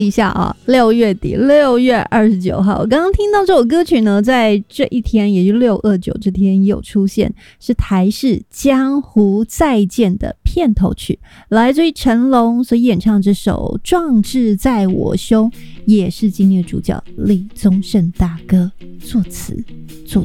一下啊，6月底6月29号，我刚刚听到这首歌曲呢，在这一天，也就6/29这天有出现，是台视《江湖再见》的片头曲，来自于成龙所演唱这首《壮志在我胸》，也是今天的主角李宗盛大哥作词。